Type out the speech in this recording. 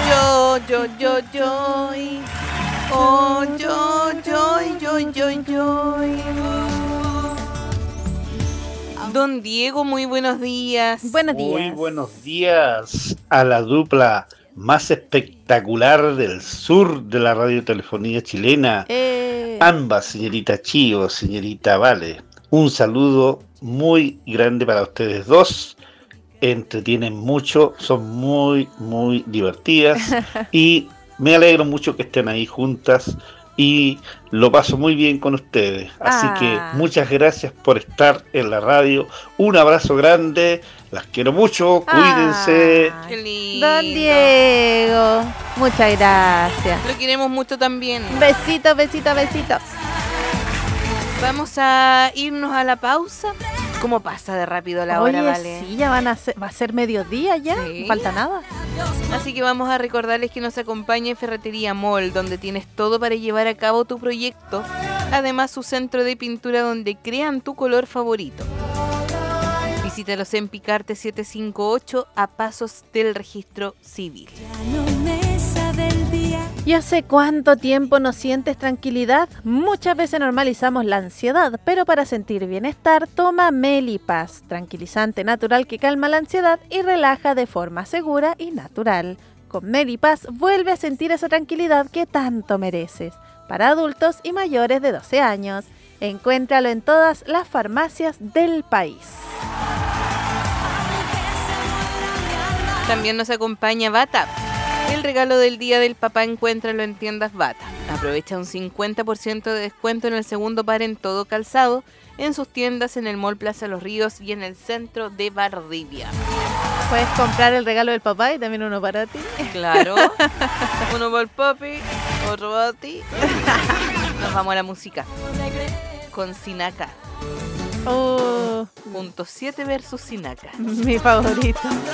Yo. Oh, yo. Don Diego, muy buenos días. Buenos días. Muy buenos días a la dupla más espectacular del sur de la radiotelefonía chilena. Ambas, señorita Chío, señorita Vale. Un saludo muy grande para ustedes dos. Entretienen mucho, son muy divertidas y me alegro mucho que estén ahí juntas y lo paso muy bien con ustedes. Así que muchas gracias por estar en la radio. Un abrazo grande, las quiero mucho, cuídense. Qué lindo. Don Diego, muchas gracias. Lo queremos mucho también. Besitos. Vamos a irnos a la pausa. ¿Cómo pasa de rápido la hora, Vale? Sí, ya va a ser mediodía ya, Sí. No falta nada. Así que vamos a recordarles que nos acompaña en Ferretería Mall, donde tienes todo para llevar a cabo tu proyecto. Además, su centro de pintura donde crean tu color favorito. Visítalos en Picarte 758 a pasos del registro civil. ¿Y hace cuánto tiempo no sientes tranquilidad? Muchas veces normalizamos la ansiedad, pero para sentir bienestar toma Melipaz, tranquilizante natural que calma la ansiedad y relaja de forma segura y natural. Con Melipaz vuelve a sentir esa tranquilidad que tanto mereces. Para adultos y mayores de 12 años. Encuéntralo en todas las farmacias del país. También nos acompaña Bata. El regalo del Día del Papá, encuéntralo en tiendas Bata. Aprovecha un 50% de descuento en el segundo par en todo calzado, en sus tiendas en el Mall Plaza Los Ríos y en el centro de Valdivia. Puedes comprar el regalo del papá y también uno para ti. Claro. Uno para el papi, otro para ti. Nos vamos a la música. Con Sinaka. Oh, Punto 7 versus Sinaka. mi favorito.